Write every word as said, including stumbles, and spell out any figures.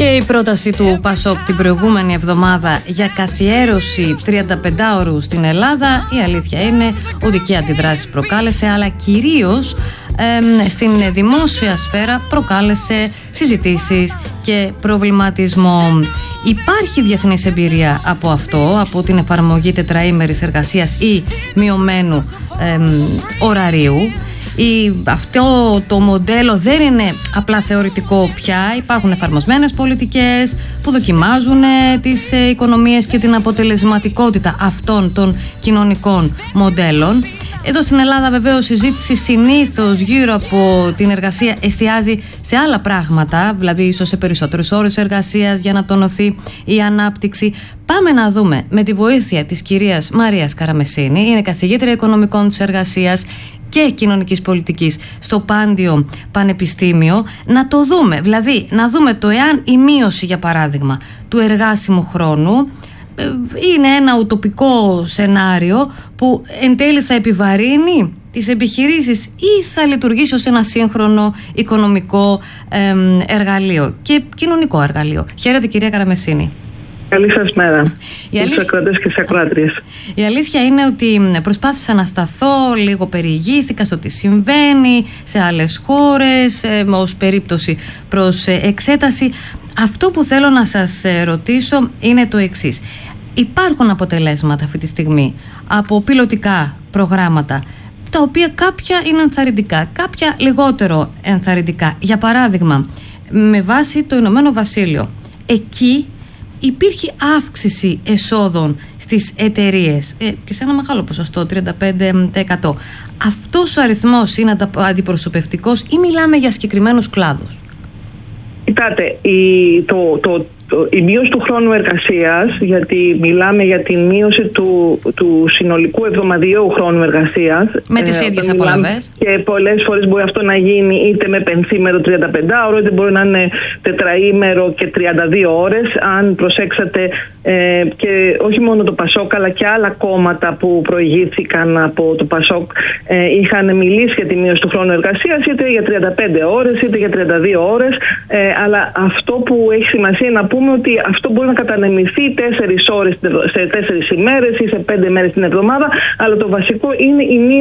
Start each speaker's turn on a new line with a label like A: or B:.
A: Και η πρόταση του Πασόκ την προηγούμενη εβδομάδα για καθιέρωση τριανταπεντάωρου στην Ελλάδα, η αλήθεια είναι ότι και αντιδράσεις προκάλεσε, αλλά κυρίως ε, στην δημόσια σφαίρα προκάλεσε συζητήσεις και προβληματισμό. Υπάρχει διεθνής εμπειρία από αυτό, από την εφαρμογή τετραήμερης εργασίας ή μειωμένου ε, ωραρίου. Η, αυτό το μοντέλο δεν είναι απλά θεωρητικό πια. Υπάρχουν εφαρμοσμένες πολιτικές που δοκιμάζουν τις οικονομίες και την αποτελεσματικότητα αυτών των κοινωνικών μοντέλων. Εδώ στην Ελλάδα βεβαίως η συζήτηση συνήθως γύρω από την εργασία εστιάζει σε άλλα πράγματα, δηλαδή ίσως σε περισσότερες ώρες εργασίας για να τονωθεί η ανάπτυξη. Πάμε να δούμε με τη βοήθεια της κυρίας Μαρίας Καραμεσίνη, είναι καθηγήτρια οικονομικών της εργασίας και κοινωνικής πολιτικής στο Πάντιο Πανεπιστήμιο, να το δούμε, δηλαδή να δούμε το εάν η μείωση, για παράδειγμα, του εργάσιμου χρόνου είναι ένα ουτοπικό σενάριο που εν τέλει θα επιβαρύνει τις επιχειρήσεις ή θα λειτουργήσει ως ένα σύγχρονο οικονομικό εργαλείο και κοινωνικό εργαλείο. Χαίρετε, κυρία Καραμεσίνη.
B: Καλή σας μέρα,
A: οι αλήθ...
B: ακροατές και τις ακροάτριες.
A: Η αλήθεια είναι ότι προσπάθησα να σταθώ, λίγο περιηγήθηκα στο τι συμβαίνει σε άλλες χώρες, ε, ως περίπτωση προς εξέταση. Αυτό που θέλω να σας ρωτήσω είναι το εξής. Υπάρχουν αποτελέσματα αυτή τη στιγμή από πιλωτικά προγράμματα, τα οποία κάποια είναι ενθαρρυντικά, κάποια λιγότερο ενθαρρυντικά. Για παράδειγμα, με βάση το Ηνωμένο Βασίλειο, εκεί υπήρχε αύξηση εσόδων στις εταιρείες ε, και σε ένα μεγάλο ποσοστό, τριάντα πέντε τοις εκατό. Αυτός ο αριθμός είναι αντιπροσωπευτικός ή μιλάμε για συγκεκριμένους κλάδους?
B: Κοιτάτε, η, το, το, το, η μείωση του χρόνου εργασίας, γιατί μιλάμε για τη μείωση του, του συνολικού εβδομαδιαίου χρόνου εργασίας.
A: Με τις ε, ίδιες απολαβές.
B: Και πολλές φορές μπορεί αυτό να γίνει είτε με πενθήμερο τριανταπεντάωρο, είτε μπορεί να είναι τετραήμερο και τριάντα δύο ώρες. Αν προσέξατε, ε, και όχι μόνο το Πασόκ, αλλά και άλλα κόμματα που προηγήθηκαν από το Πασόκ ε, είχαν μιλήσει για τη μείωση του χρόνου εργασίας, είτε για τριάντα πέντε ώρες, είτε για τριάντα δύο ώρες. Ε, αλλά αυτό που έχει σημασία είναι να πούμε ότι αυτό μπορεί να κατανεμηθεί τέσσερις ώρες σε τέσσερις ημέρες ή σε πέντε μέρες την εβδομάδα, αλλά το βασικό είναι η μείωση